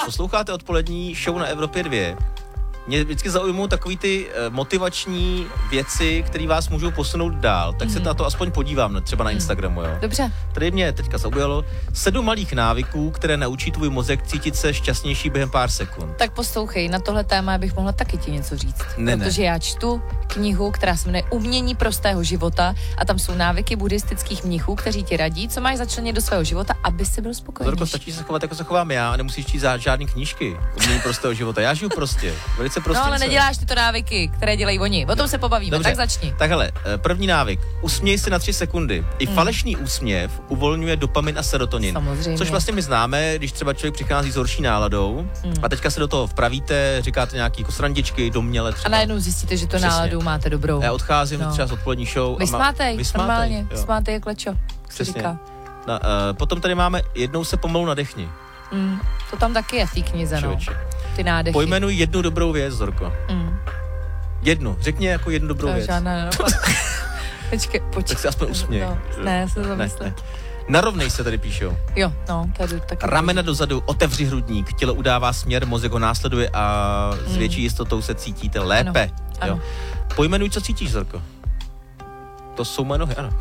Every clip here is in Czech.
posloucháte odpolední show na Evropě 2, mě vždycky zaujmou takový ty motivační věci, které vás můžou posunout dál, tak se na to aspoň podívám, třeba na Instagramu, jo. Dobře. Tady mě teďka zaujalo 7 malých návyků, které naučí tvůj mozek cítit se šťastnější během pár sekund. Tak poslouchej, na tohle téma bych mohla taky ti něco říct. Ne. Protože já čtu knihu, která se jmenuje Umění prostého života a tam jsou návyky buddhistických mnichů, kteří ti radí, co máš začlenit do svého života, aby si byl spokojený. Zorko, stačí se chovat, jako se chovám já, a nemusíš číst žádný knížky Umění prostého života. Já žiju prostě, velice prostě. No ale neděláš tyto návyky, které dělají oni. O tom se pobavíme, dobře, tak začni. Tak hele, první návyk. Usměj se na 3 sekundy. I falešný úsměv uvolňuje dopamin a serotonin. Samozřejmě. Což vlastně my známe, když třeba člověk přichází s horší náladou a teďka se do toho vpravíte, říkáte nějaký jako srandičky, domněle třeba. A najednou zjistíte, že to Přesně. náladu máte dobrou. Já odcházím třeba z odpolední show. Vysmátej, normálně. Vysmátej jak lečo. Přesně. Potom tady máme jednou se pomalu nadechni. To tam taky je v té knize, no. Ty nádechy. Pojmenuj jednu dobrou věc, Zorko. Jednu. Řekni jako jednu dobrou věc. Žádná Počkej. Tak se aspoň usměj. No, ne, já se zamyslím. Narovnej se tady píšou. Jo, no, tady taky. Ramena dozadu, otevři hrudník, tělo udává směr, mozek ho následuje a s větší jistotou se cítíte lépe. Ano. Jo. Pojmenuj, co cítíš, Zorko. To jsou moje nohy, ano.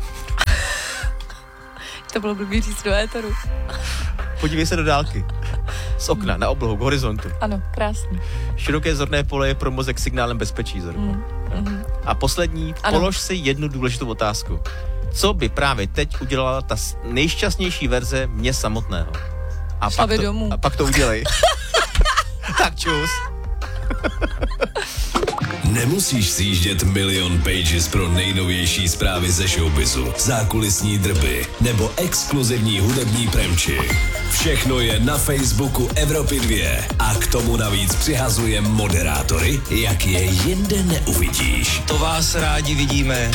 To bylo blbý říct do éteru. Podívej se do dálky. Z okna, na oblohu, k horizontu. Ano, krásný. Široké zorné pole je pro mozek signálem bezpečí, Zorko. A poslední, polož si jednu důležitou otázku. Co by právě teď udělala ta nejšťastnější verze mě samotného? A pak to udělej. Tak čus. Nemusíš sjíždět milion pages pro nejnovější zprávy ze showbizu, zákulisní drby nebo exkluzivní hudební premči. Všechno je na Facebooku Evropy 2 a k tomu navíc přihazuje moderátory, jak je jinde neuvidíš. To vás rádi vidíme.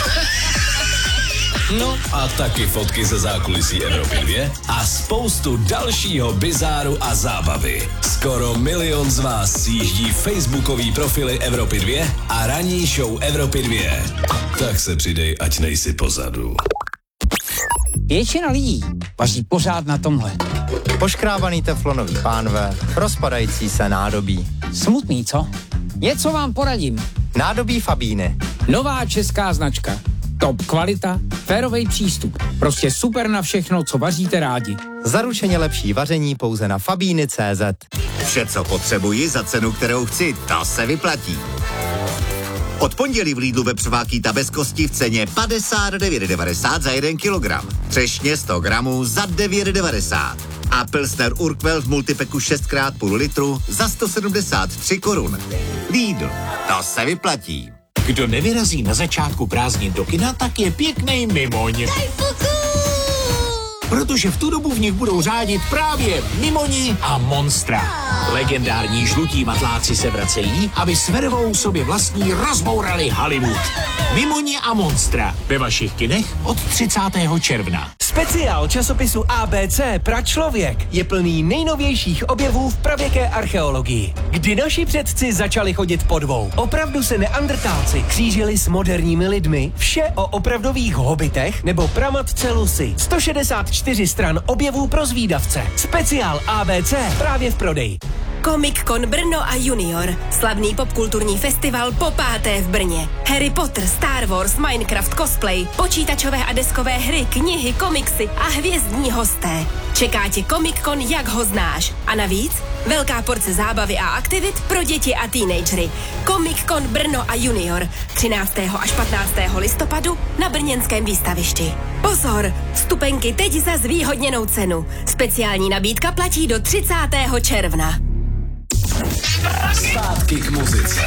No a taky fotky ze zákulisí Evropy 2 a spoustu dalšího bizáru a zábavy. Skoro 1 milion z vás sjíždí facebookový profily Evropy 2 a ranní show Evropy 2. Tak se přidej, ať nejsi pozadu. Většina lidí vaří pořád na tomhle. Poškrábaný teflonový pánve, rozpadající se nádobí. Smutný, co? Něco vám poradím. Nádobí Fabíny. Nová česká značka. Top kvalita, férovej přístup. Prostě super na všechno, co vaříte rádi. Zaručeně lepší vaření pouze na fabíny.cz. Vše, co potřebuji za cenu, kterou chci, to se vyplatí. Od pondělí v Lidlu vepřovákýta bez kosti v ceně 59,90 za 1 kilogram. Třešně 100 gramů za 9,90. A Pilsner Urquell v multipeku 6x0,5 litru za 173 korun. Lidl, to se vyplatí. Kdo nevyrazí na začátku prázdnin do kina, tak je pěknej mimoň. Protože v tu dobu v nich budou řádit právě Mimoni a Monstra. Legendární žlutí matláci se vracejí, aby s vervou sobě vlastní rozbourali Hollywood. Mimoni a Monstra ve vašich kinech od 30. června. Speciál časopisu ABC Pračlověk je plný nejnovějších objevů v pravěké archeologii. Kdy naši předci začali chodit po dvou. Opravdu se neandrtálci křížili s moderními lidmi. Vše o opravdových hobitech nebo pramatce Lucy. 164 stran objevů pro zvídavce. Speciál ABC právě v prodeji. Comic Con Brno a Junior. Slavný popkulturní festival po 5. v Brně. Harry Potter, Star Wars, Minecraft, cosplay, počítačové a deskové hry, knihy, komiksy a hvězdní hosté. Čeká tě Comic Con, jak ho znáš. A navíc velká porce zábavy a aktivit pro děti a teenagery. Comic Con Brno a Junior. 13. až 15. listopadu na brněnském výstavišti. Pozor! Vstupenky teď za zvýhodněnou cenu. Speciální nabídka platí do 30. června. Zpátky k muzice.